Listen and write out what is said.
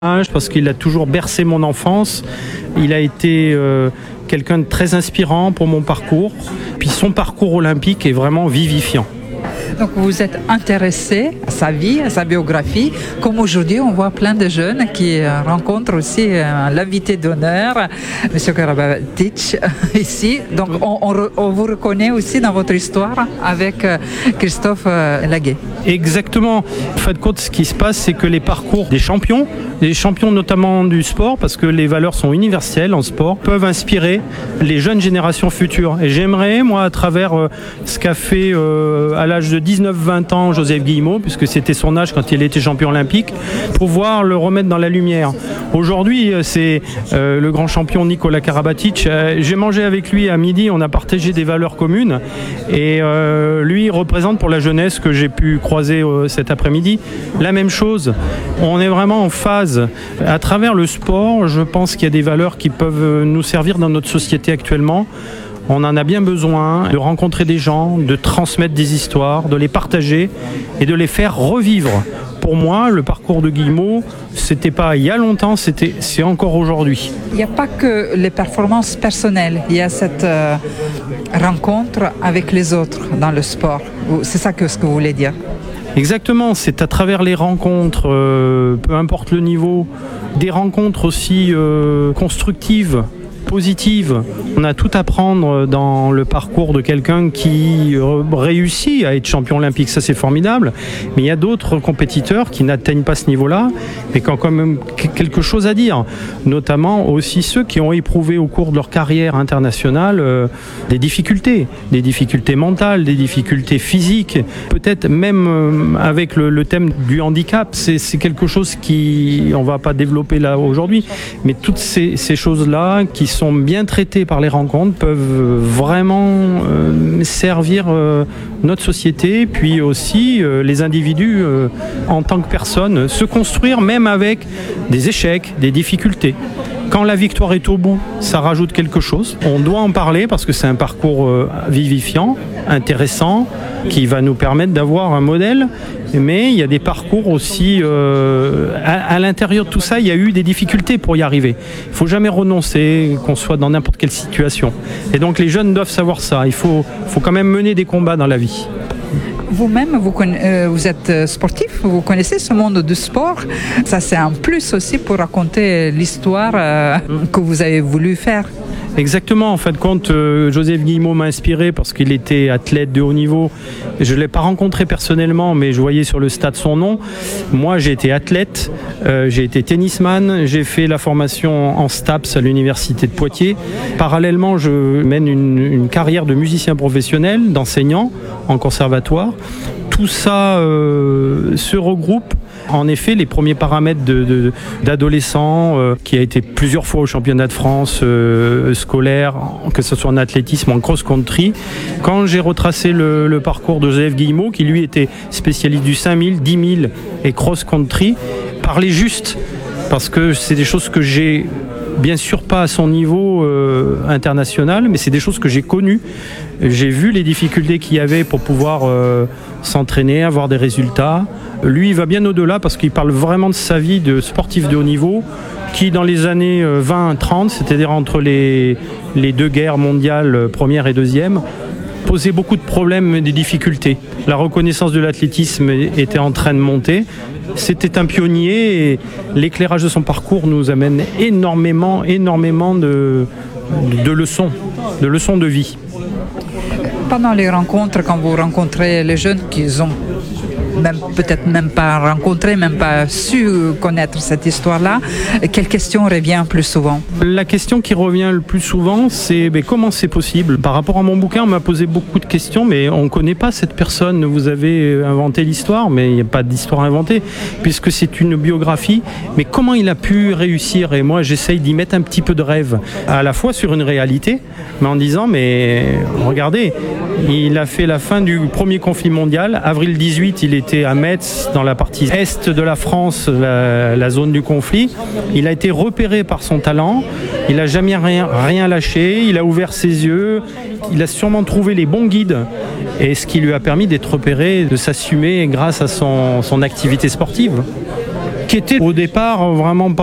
parce qu'il a toujours bercé mon enfance. Il a été quelqu'un de très inspirant pour mon parcours. Puis son parcours olympique est vraiment vivifiant. Donc vous êtes intéressé à sa vie, à sa biographie, comme aujourd'hui on voit plein de jeunes qui rencontrent aussi l'invité d'honneur, M. Karabatic, ici. Donc on vous reconnaît aussi dans votre histoire avec Christophe Laguet. Exactement. En fin de compte, ce qui se passe, c'est que les parcours des champions notamment du sport, parce que les valeurs sont universelles en sport, peuvent inspirer les jeunes générations futures. Et j'aimerais, moi, à travers ce qu'a fait à l'âge de 19-20 ans Joseph Guillemot, puisque c'était son âge quand il était champion olympique, pouvoir le remettre dans la lumière. Aujourd'hui, c'est le grand champion Nicolas Karabatic. J'ai mangé avec lui à midi, on a partagé des valeurs communes. Et lui, il représente pour la jeunesse que j'ai pu croiser cet après-midi la même chose. On est vraiment en phase. À travers le sport, je pense qu'il y a des valeurs qui peuvent nous servir dans notre société actuellement. On en a bien besoin de rencontrer des gens, de transmettre des histoires, de les partager et de les faire revivre. Pour moi, le parcours de Guillemot, c'était pas il y a longtemps, c'est encore aujourd'hui. Il n'y a pas que les performances personnelles, il y a cette rencontre avec les autres dans le sport. C'est ça ce que vous voulez dire? Exactement, c'est à travers les rencontres, peu importe le niveau, des rencontres aussi constructives, positives. On a tout à prendre dans le parcours de quelqu'un qui réussit à être champion olympique, ça c'est formidable, mais il y a d'autres compétiteurs qui n'atteignent pas ce niveau-là, mais qui ont quand même quelque chose à dire, notamment aussi ceux qui ont éprouvé au cours de leur carrière internationale des difficultés mentales, des difficultés physiques, peut-être même avec le thème du handicap, c'est quelque chose qui, on va pas développer là aujourd'hui, mais toutes ces choses-là qui sont bien traitées par les rencontres peuvent vraiment servir notre société, puis aussi les individus en tant que personnes, se construire même avec des échecs, des difficultés. Quand la victoire est au bout, ça rajoute quelque chose. On doit en parler parce que c'est un parcours vivifiant, intéressant, qui va nous permettre d'avoir un modèle. Mais il y a des parcours aussi, à l'intérieur de tout ça, il y a eu des difficultés pour y arriver. Il ne faut jamais renoncer, qu'on soit dans n'importe quelle situation. Et donc les jeunes doivent savoir ça. Il faut quand même mener des combats dans la vie. Vous-même, vous êtes sportif, vous connaissez ce monde du sport. Ça, c'est un plus aussi pour raconter l'histoire que vous avez voulu faire. Exactement, en fin de compte, Joseph Guillemot m'a inspiré parce qu'il était athlète de haut niveau. Je ne l'ai pas rencontré personnellement, mais je voyais sur le stade son nom. Moi, j'ai été athlète, j'ai été tennisman, j'ai fait la formation en STAPS à l'université de Poitiers. Parallèlement, je mène une carrière de musicien professionnel, d'enseignant en conservatoire. Tout ça se regroupe. En effet, les premiers paramètres d'adolescents, qui a été plusieurs fois au championnat de France scolaire, que ce soit en athlétisme, en cross-country. Quand j'ai retracé le parcours de Joseph Guillemot, qui lui était spécialiste du 5000, 10 000 et cross-country, parler juste, parce que c'est des choses que j'ai, bien sûr pas à son niveau international, mais c'est des choses que j'ai connues. J'ai vu les difficultés qu'il y avait pour pouvoir s'entraîner, avoir des résultats. Lui, il va bien au-delà parce qu'il parle vraiment de sa vie de sportif de haut niveau qui, dans les années 20-30, c'est-à-dire entre les deux guerres mondiales, première et deuxième, posait beaucoup de problèmes et des difficultés. La reconnaissance de l'athlétisme était en train de monter. C'était un pionnier et l'éclairage de son parcours nous amène énormément de leçons de vie. Pendant les rencontres, quand vous rencontrez les jeunes qui ont peut-être même pas rencontré, même pas su connaître cette histoire-là, quelle question revient plus souvent? La question qui revient le plus souvent, c'est comment c'est possible? Par rapport à mon bouquin, on m'a posé beaucoup de questions, mais on ne connaît pas cette personne. Vous avez inventé l'histoire, mais il n'y a pas d'histoire inventée, puisque c'est une biographie. Mais comment il a pu réussir? Et moi, j'essaye d'y mettre un petit peu de rêve, à la fois sur une réalité, mais en disant, mais regardez, il a fait la fin du premier conflit mondial. Avril 18, il était à Metz, dans la partie est de la France, la zone du conflit. Il a été repéré par son talent. Il n'a jamais rien lâché. Il a ouvert ses yeux. Il a sûrement trouvé les bons guides. Et ce qui lui a permis d'être repéré, de s'assumer grâce à son activité sportive. qui était au départ vraiment